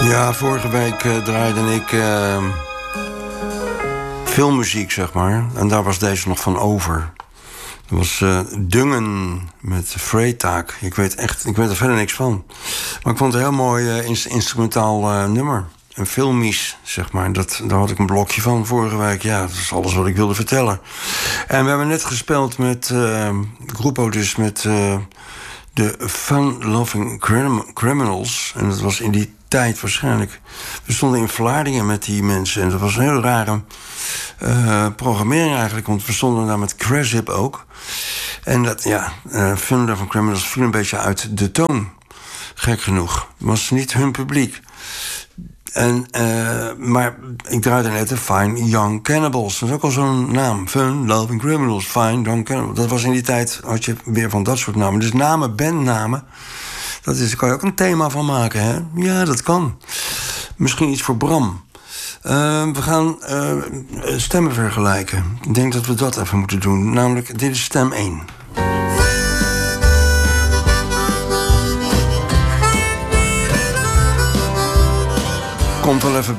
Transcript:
Ja, vorige week draaide ik filmmuziek, zeg maar. En daar was deze nog van over. Dat was Dungen met Freytag. Ik weet er verder niks van. Maar ik vond het een heel mooi instrumentaal nummer. Een filmies, zeg maar. Daar had ik een blokje van vorige week. Ja, dat is alles wat ik wilde vertellen. En we hebben net gespeeld met Groepo, dus met de Fun-Loving Criminals. En dat was in die tijd waarschijnlijk. We stonden in Vlaardingen met die mensen. En dat was een heel rare programmering eigenlijk. Want we stonden daar met Craship ook. En dat, ja, Fun-Loving Criminals viel een beetje uit de toon. Gek genoeg. Het was niet hun publiek. Maar ik draaide net de Fine Young Cannibals. Dat is ook al zo'n naam. Fun-Loving Criminals, Fine Young Cannibals. Dat was in die tijd, had je weer van dat soort namen. Dus namen, bandnamen, daar kan je ook een thema van maken, hè? Ja, dat kan. Misschien iets voor Bram. We gaan stemmen vergelijken. Ik denk dat we dat even moeten doen. Namelijk, dit is stem 1. Komt wel even